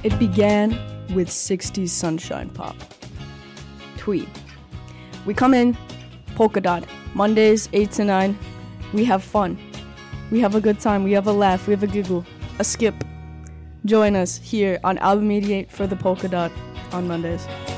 It began with 60s Sunshine Pop. Tweet. We come in, Polka Dot, Mondays 8 to 9. We have fun. We have a good time. We have a laugh. We have a giggle. A skip. Join us here on Album 88 for the Polka Dot on Mondays.